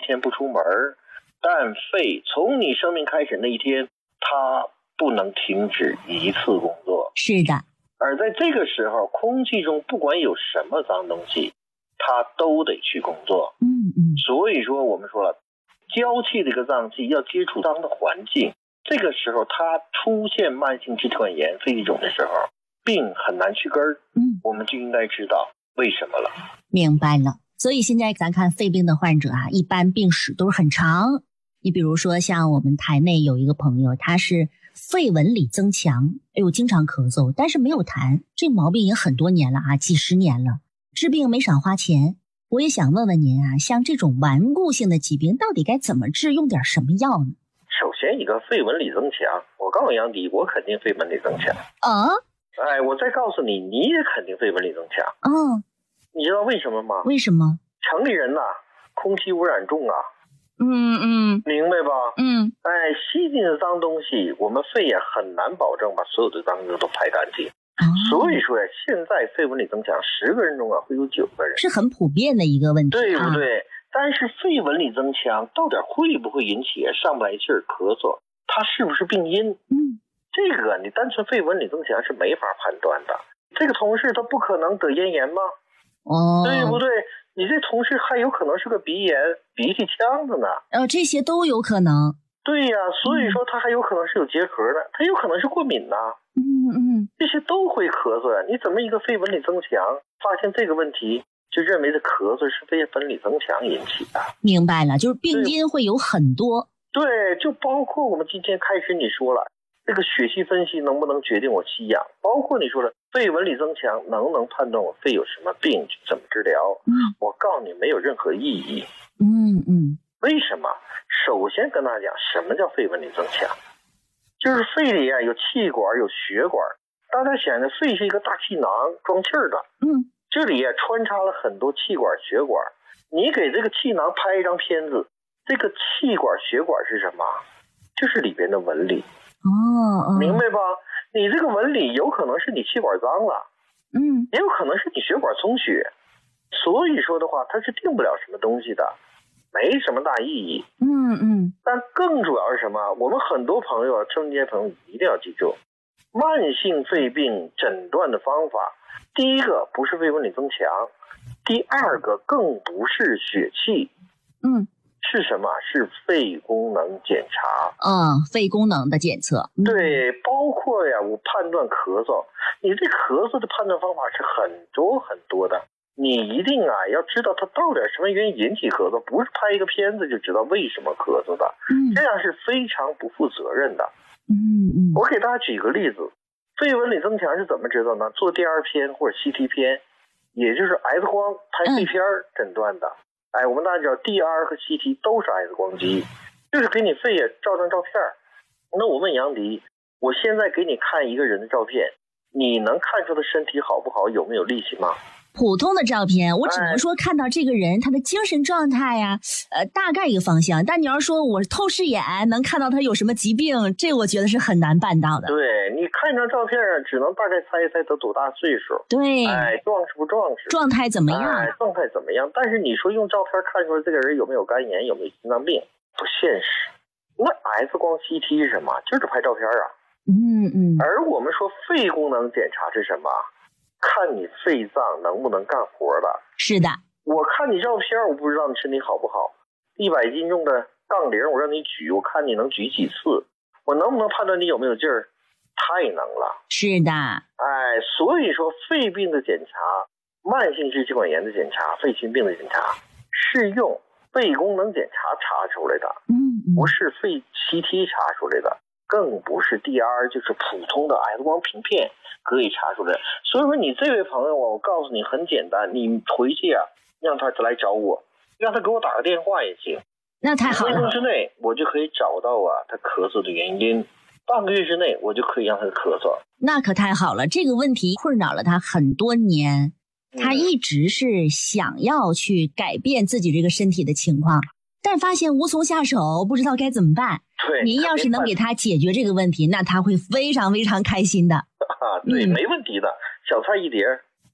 天不出门，但肺从你生命开始那一天，它不能停止一次工作。 是的。 而在这个时候，空气中不管有什么脏东西，它都得去工作。所以说我们说了，娇气这个脏器要接触脏的环境，这个时候它出现慢性支气管炎、肺气肿的时候，病很难去根儿。我们就应该知道为什么了。 明白了。所以现在咱看肺病的患者啊，一般病史都是很长。你比如说像我们台内有一个朋友，他是肺纹理增强，经常咳嗽，但是没有痰，这毛病也很多年了啊，几十年了，治病没少花钱。我也想问问您啊，像这种顽固性的疾病到底该怎么治，用点什么药呢？ 首先一个肺纹理增强，我告诉杨迪，我肯定肺纹理增强啊。 我再告诉你，你也肯定肺纹理增强。你知道为什么吗？ 为什么？ 城里人呐，空气污染重啊。明白吧？吸进的脏东西，我们肺也很难保证把所有的脏东西都排干净。所以说呀，现在肺纹理增强10个人中啊会有9个人， 是很普遍的一个问题， 对不对？但是肺纹理增强到底会不会引起上不来气儿、咳嗽？它是不是病因？这个你单纯肺纹理增强是没法判断的。这个同事他不可能得咽炎吗？对不对？你这同事还有可能是个鼻炎、鼻涕腔子呢。 这些都有可能。 对呀，所以说他还有可能是有结核的，他有可能是过敏呐。这些都会咳嗽呀。你怎么一个肺纹理增强，发现这个问题就认为这咳嗽是肺纹理增强引起的？明白了，就是病因会有很多。对，就包括我们今天开始你说了，这个血系分析能不能决定我吸氧？包括你说的肺纹理增强能不能判断我肺有什么病，怎么治疗？我告诉你，没有任何意义。为什么？首先跟大家讲，什么叫肺纹理增强？就是肺里有气管、有血管。大家想着肺是一个大气囊，装气儿的。这里穿插了很多气管、血管。你给这个气囊拍一张片子，这个气管、血管是什么？就是里边的纹理。明白吧？你这个纹理有可能是你气管脏了，也有可能是你血管充血。所以说的话，它是定不了什么东西的，没什么大意义。但更主要是什么？我们很多朋友，春节朋友一定要记住，慢性肺病诊断的方法，第一个不是肺纹理增强，第二个更不是血气。是什么？是肺功能检查。肺功能的检测。对，包括我判断咳嗽，你这咳嗽的判断方法是很多很多的。你一定要知道它到底什么原因引起咳嗽，不是拍一个片子就知道为什么咳嗽的。这样是非常不负责任的。我给大家举个例子，肺纹理增强是怎么知道呢？做 DR 片或者 CT 片，也就是 X 光拍肺片诊断的。我们大家知道 DR 和 CT 都是 X 光机，就是给你肺照张照片。那我问杨迪，我现在给你看一个人的照片，你能看出他身体好不好，有没有力气吗？普通的照片我只能说看到这个人他的精神状态呀，大概一个方向。但你要说我透视眼能看到他有什么疾病，这我觉得是很难办到的。对，你看一张照片只能大概猜一猜他多大岁数，对，壮实不壮实，状态怎么样，状态怎么样。但是你说用照片看出来这个人有没有肝炎，有没有心脏病，不现实。那 X 光 CT 是什么？就是拍照片啊。而我们说肺功能检查是什么？看你肺脏能不能干活了。是的，我看你照片，我不知道你身体好不好。100斤重的杠铃我让你举，我看你能举几次，我能不能判断你有没有劲儿？太能了。是的，所以说肺病的检查、慢性支气管炎的检查、肺心病的检查是用肺功能检查查出来的，不是肺 CT 查出来的，更不是 DR， 就是普通的 X 光平片可以查出来。所以说你这位朋友我告诉你很简单，你回去让他来找我，让他给我打个电话也行。那太好了，1分钟之内我就可以找到他咳嗽的原因，半个月之内我就可以让他咳嗽。那可太好了，这个问题困扰了他很多年，他一直是想要去改变自己这个身体的情况，但发现无从下手，不知道该怎么办。对，您要是能给他解决这个问题，那他会非常非常开心的。对，没问题的，小菜一碟。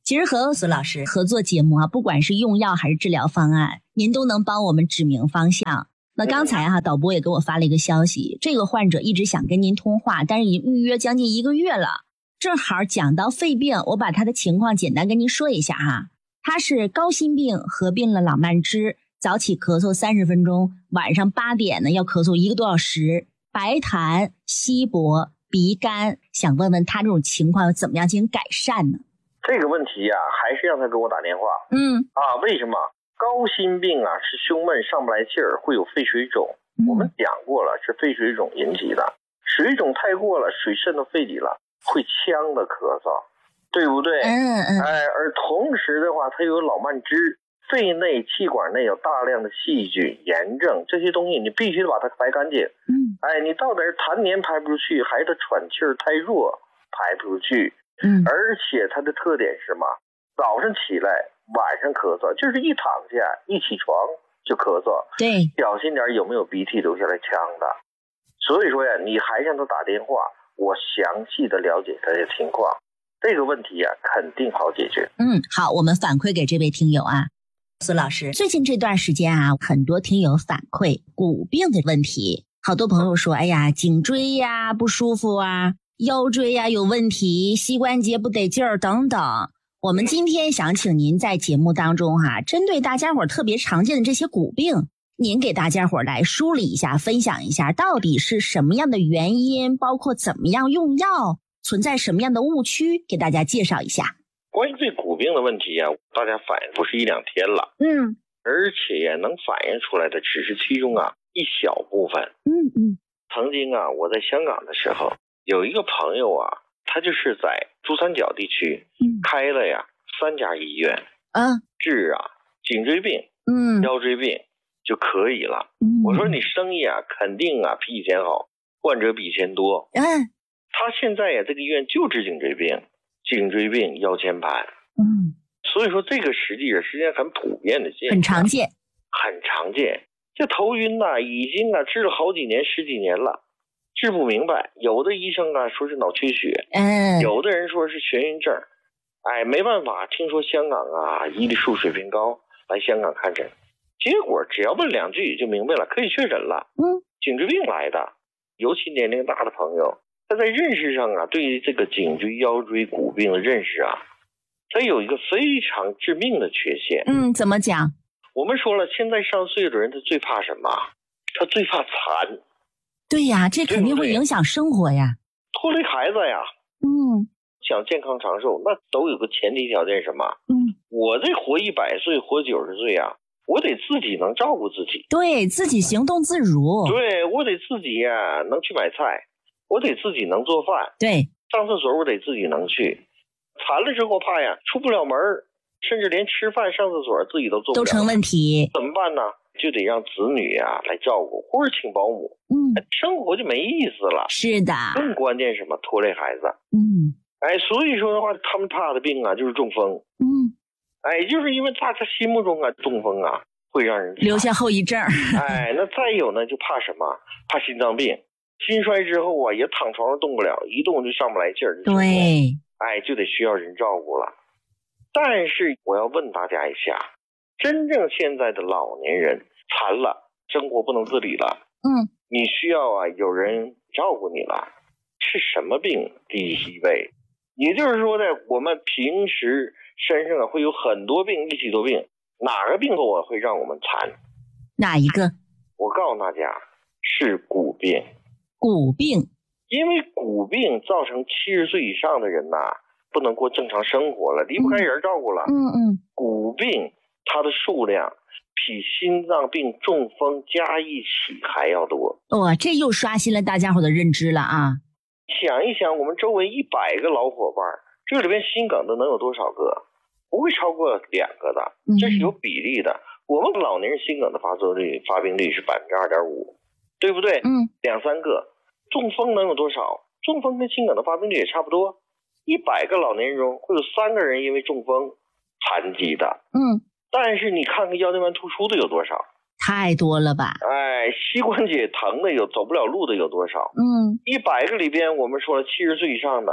其实和苏老师合作节目啊，不管是用药还是治疗方案，您都能帮我们指明方向。那刚才导播也给我发了一个消息，这个患者一直想跟您通话，但是已经预约将近1个月了。正好讲到肺病，我把他的情况简单跟您说一下哈。他是高心病合并了朗曼支，早起咳嗽30分钟，晚上8点呢要咳嗽1个多小时，白痰、稀薄、鼻干，想问问他这种情况怎么样进行改善呢？ 这个问题还是让他给我打电话。为什么？高心病是胸闷上不来气儿，会有肺水肿。我们讲过了，是肺水肿引起的，水肿太过了，水渗到肺里了，会呛的咳嗽，对不对？而同时的话，它有老慢支，肺内气管内有大量的细菌、炎症，这些东西你必须得把它排干净。你到底是痰黏排不出去，还是它喘气儿太弱排不出去？而且它的特点是什么？早上起来，晚上咳嗽，就是一躺下一起床就咳嗽。 对， 小心点有没有鼻涕流下来呛的。所以说你还让他打电话，我详细的了解他的情况，这个问题肯定好解决。 好，我们反馈给这位听友啊。苏老师，最近这段时间很多听友反馈骨病的问题，好多朋友说，哎呀，颈椎不舒服腰椎有问题，膝关节不得劲儿等等。我们今天想请您在节目当中针对大家伙特别常见的这些骨病，您给大家伙来梳理一下，分享一下到底是什么样的原因，包括怎么样用药，存在什么样的误区，给大家介绍一下。 关于这骨病的问题大家反映不是1、2天了。而且能反映出来的只是其中一小部分。曾经我在香港的时候，有一个朋友他就是在珠三角地区开了3家医院治颈椎病腰椎病就可以了。我说你生意肯定比以前好，患者比以前多。他现在这个医院就治颈椎病腰间盘。所以说这个实际上很普遍的现象，很常见。这头晕已经治了好几年10几年了，治不明白。有的医生说是脑缺血，有的人说是眩晕症。没办法，听说香港医疗术水平高，来香港看诊，结果只要问2句就明白了，可以确诊了。颈椎病来的。尤其年龄大的朋友，他在认识上对于这个颈椎腰椎骨病的认识他有一个非常致命的缺陷。 怎么讲？ 我们说了，现在上岁数的人他最怕什么？他最怕残。 对呀，这肯定会影响生活呀， 拖累孩子呀。想健康长寿，那都有个前提条件什么？我这活100岁活90岁我得自己能照顾自己， 对自己行动自如。 对，我得自己能去买菜，我得自己能做饭。 对， 上厕所我得自己能去。残了之后怕出不了门，甚至连吃饭上厕所自己都做不了， 都成问题。 怎么办呢？就得让子女来照顾，或者请保姆。生活就没意思了。是的。更关键是什么？拖累孩子。所以说的话，他们怕的病就是中风。就是因为他心目中中风会让人留下后遗症。 那再有呢，就怕什么？怕心脏病。心衰之后也躺床上动不了，一动就上不来劲儿。 对。 就得需要人照顾了。但是我要问大家一下，真正现在的老年人残了，生活不能自理了，你需要有人照顾你了，是什么病第一位？也就是说呢，我们平时身上会有很多病一起多病，哪个病会让我们残？ 哪一个？ 我告诉大家，是骨病。 骨病。 因为骨病造成70岁以上的人不能过正常生活了，离不开人照顾了。骨病它的数量比心脏病、中风加一起还要多。 这又刷新了大家伙的认知了想一想，我们周围100个老伙伴，这里边心梗的能有多少个？不会超过2个的，这是有比例的。我们老年人心梗的发病率是2.5%，对不对？2、3个。中风能有多少？中风跟心梗的发病率也差不多。100个老年人中会有3个人因为中风残疾的。但是你看看腰间盘突出的有多少？ 太多了吧？ 膝关节疼的走不了路的有多少？100个里边我们说了70岁以上的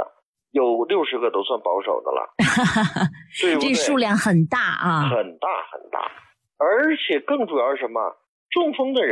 有60个都算保守的了，对不对？ 这数量很大啊， 很大很大。而且更主要是什么？中风的人